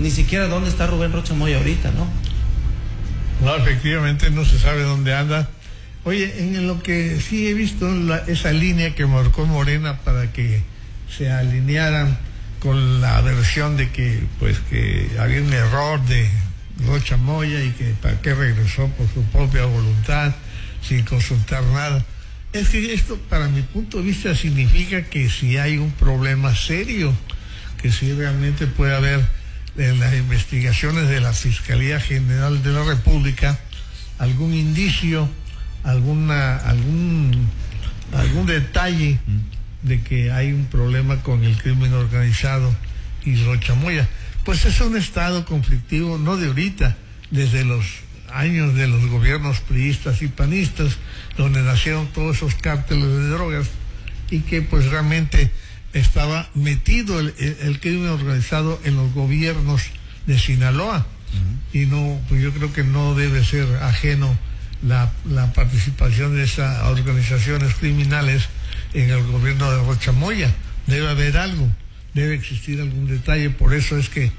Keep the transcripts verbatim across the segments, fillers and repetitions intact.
ni siquiera dónde está Rubén Rocha Moya ahorita, ¿no? No, efectivamente no se sabe dónde anda. Oye, en lo que sí he visto la, esa línea que marcó Morena para que se alinearan con la versión de que pues que había un error de Rocha Moya y que para qué regresó por su propia voluntad sin consultar nada. Es que esto, para mi punto de vista, significa que si hay un problema serio, que si realmente puede haber en las investigaciones de la Fiscalía General de la República algún indicio, alguna algún algún detalle de que hay un problema con el crimen organizado y Rocha Moya. Pues es un estado conflictivo, no de ahorita, desde los años de los gobiernos priistas y panistas, donde nacieron todos esos cárteles de drogas, y que pues realmente estaba metido el, el, el crimen organizado en los gobiernos de Sinaloa. Uh-huh. Y no, pues yo creo que no debe ser ajeno la, la participación de esas organizaciones criminales en el gobierno de Rocha Moya. Debe haber algo, debe existir algún detalle. Por eso es que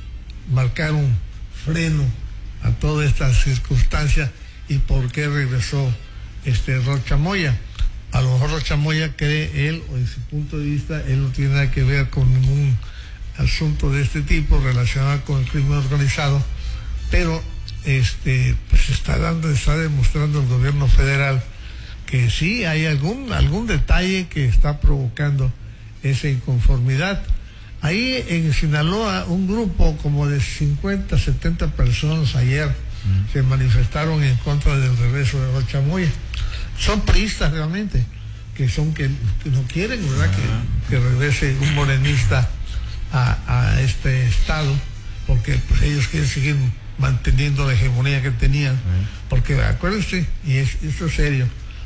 marcaron freno a toda esta circunstancia y por qué regresó este Rocha Moya. A lo mejor Rocha Moya cree él, o en su punto de vista, él no tiene nada que ver con ningún asunto de este tipo relacionado con el crimen organizado, pero este pues está dando, está demostrando el gobierno federal que sí hay algún algún detalle que está provocando esa inconformidad. Ahí en Sinaloa, un grupo como de cincuenta, setenta personas ayer mm. se manifestaron en contra del regreso de Rocha Moya. Son priistas realmente, que son que, que no quieren, ¿verdad? Uh-huh. que, que regrese un morenista a, a este estado, porque pues, ellos quieren seguir manteniendo la hegemonía que tenían. Uh-huh. Porque acuérdense, y es, esto es serio,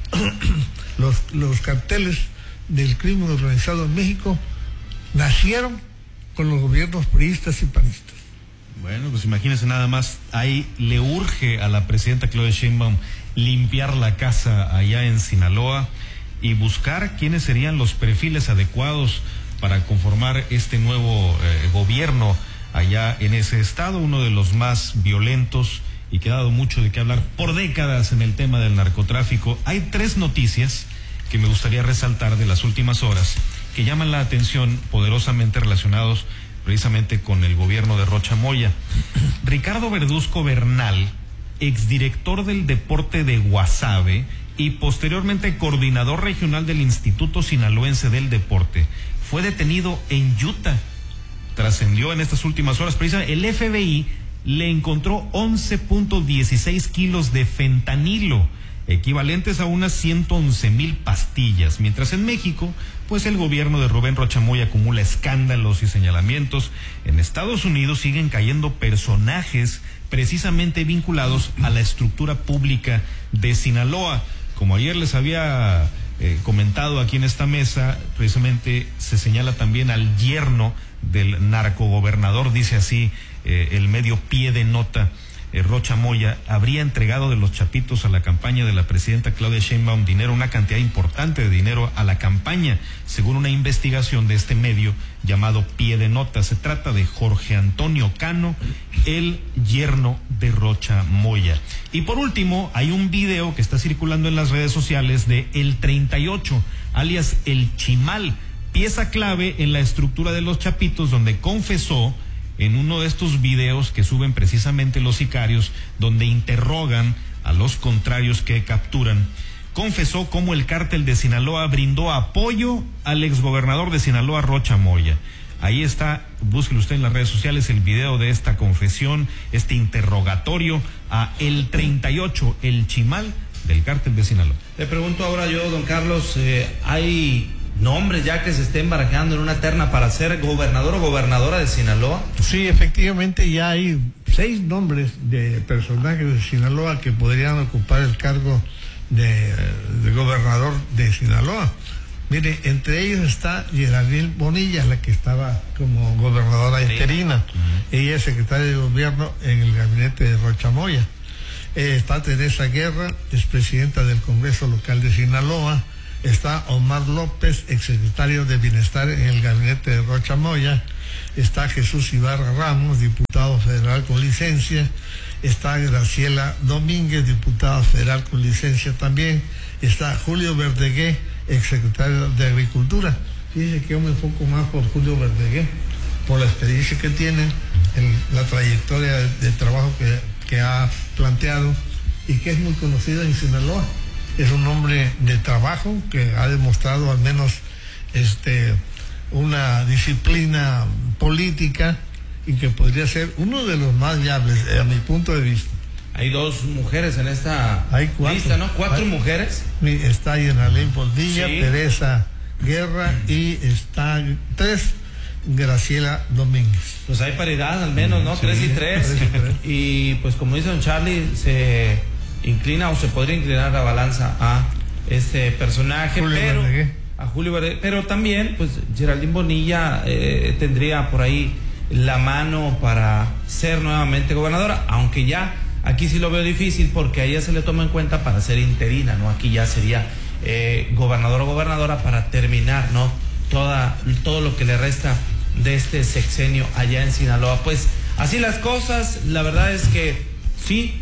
los, los carteles del crimen organizado en México nacieron con los gobiernos priistas y panistas. Bueno, pues imagínense nada más, ahí le urge a la presidenta Claudia Sheinbaum limpiar la casa allá en Sinaloa y buscar quiénes serían los perfiles adecuados para conformar este nuevo eh, gobierno allá en ese estado, uno de los más violentos y que ha dado mucho de qué hablar por décadas en el tema del narcotráfico. Hay tres noticias que me gustaría resaltar de las últimas horas que llaman la atención poderosamente relacionados precisamente con el gobierno de Rocha Moya. Ricardo Verduzco Bernal, exdirector del deporte de Guasave y posteriormente coordinador regional del Instituto Sinaloense del Deporte, fue detenido en Utah. Trascendió en estas últimas horas, precisamente el F B I le encontró once punto dieciséis kilos de fentanilo, equivalentes a unas ciento once mil pastillas, mientras en México, pues el gobierno de Rubén Rocha Moya acumula escándalos y señalamientos. En Estados Unidos siguen cayendo personajes precisamente vinculados a la estructura pública de Sinaloa. Como ayer les había eh, comentado aquí en esta mesa, precisamente se señala también al yerno del narcogobernador, dice así eh, el medio Pie de Nota. Rocha Moya habría entregado de los chapitos a la campaña de la presidenta Claudia Sheinbaum dinero, una cantidad importante de dinero a la campaña, según una investigación de este medio llamado Pie de Nota. Se trata de Jorge Antonio Cano, el yerno de Rocha Moya. Y por último, hay un video que está circulando en las redes sociales de El treinta y ocho, alias El Chimal, pieza clave en la estructura de los chapitos, donde confesó en uno de estos videos que suben precisamente los sicarios, donde interrogan a los contrarios que capturan, confesó cómo el cártel de Sinaloa brindó apoyo al exgobernador de Sinaloa, Rocha Moya. Ahí está, búsquelo usted en las redes sociales, el video de esta confesión, este interrogatorio a El treinta y ocho, el Chimal del cártel de Sinaloa. Le pregunto ahora yo, don Carlos, eh, ¿hay nombres ya que se estén barajando en una terna para ser gobernador o gobernadora de Sinaloa? Sí, efectivamente ya hay seis nombres de personajes de Sinaloa que podrían ocupar el cargo de, de gobernador de Sinaloa. Mire, entre ellos está Geraldine Bonilla, la que estaba como gobernadora interina. Uh-huh. Ella es secretaria de gobierno en el gabinete de Rocha Moya. Eh, está Teresa Guerra, es presidenta del Congreso Local de Sinaloa. Está Omar López, exsecretario de Bienestar en el gabinete de Rocha Moya. Está Jesús Ibarra Ramos, diputado federal con licencia. Está Graciela Domínguez, diputada federal con licencia también. Está Julio Verdegué, exsecretario de Agricultura. Fíjese que yo me enfoco más por Julio Verdegué, por la experiencia que tiene, el, la trayectoria de, de trabajo que, que ha planteado y que es muy conocido en Sinaloa. Es un hombre de trabajo que ha demostrado al menos este, una disciplina política y que podría ser uno de los más viables, a mi punto de vista. Hay dos mujeres en esta Hay cuatro, lista, ¿no? Cuatro hay, mujeres. Está Yenalén Poldilla, sí. Teresa Guerra y está tres, Graciela Domínguez. Pues hay paridad al menos, ¿no? Sí, tres y tres. tres y tres. Y pues como dice don Charlie, se inclina o se podría inclinar la balanza a este personaje, Julio pero Verdegué. a Julio Verdegué, pero también pues Geraldine Bonilla eh, tendría por ahí la mano para ser nuevamente gobernadora, aunque ya aquí sí lo veo difícil porque a ella se le toma en cuenta para ser interina, ¿no? Aquí ya sería eh, gobernador o gobernadora para terminar, ¿no? Toda, todo lo que le resta de este sexenio allá en Sinaloa. Pues así las cosas, la verdad es que sí,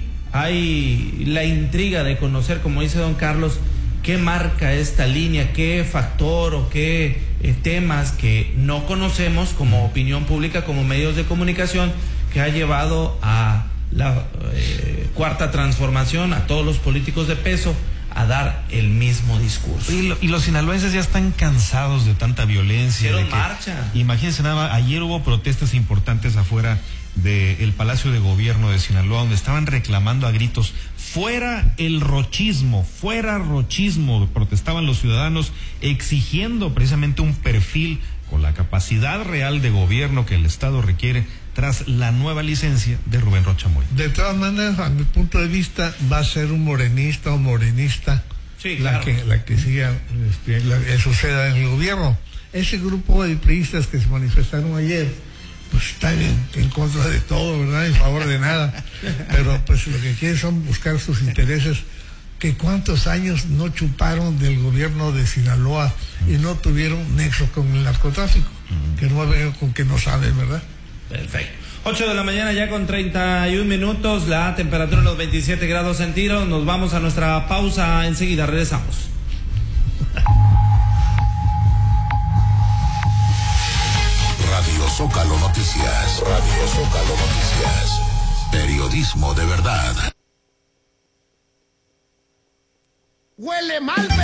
hay la intriga de conocer, como dice don Carlos, qué marca esta línea, qué factor o qué eh, temas que no conocemos como opinión pública, como medios de comunicación, que ha llevado a la eh, cuarta transformación, a todos los políticos de peso, a dar el mismo discurso. Y, lo, y los sinaloenses ya están cansados de tanta violencia. Hicieron de que, marcha. Imagínense nada más, ayer hubo protestas importantes afuera del Palacio de Gobierno de Sinaloa, donde estaban reclamando a gritos, fuera el rochismo, fuera rochismo, protestaban los ciudadanos exigiendo precisamente un perfil con la capacidad real de gobierno que el Estado requiere tras la nueva licencia de Rubén Rocha Moya. De todas maneras, a mi punto de vista, va a ser un morenista o morenista sí, la, claro. que, la que siga, este, la que suceda en el gobierno. Ese grupo de priistas que se manifestaron ayer, pues están en, en contra de todo, ¿verdad? En favor de nada. Pero pues lo que quieren son buscar sus intereses. Que cuántos años no chuparon del gobierno de Sinaloa y no tuvieron nexo con el narcotráfico. Que no vengan con que no saben, ¿verdad? Perfecto. ocho de la mañana ya con treinta y un minutos, la temperatura en los veintisiete grados centígrados. Nos vamos a nuestra pausa, enseguida regresamos. Radio Zócalo Noticias. Radio Zócalo Noticias. Periodismo de verdad. Huele mal.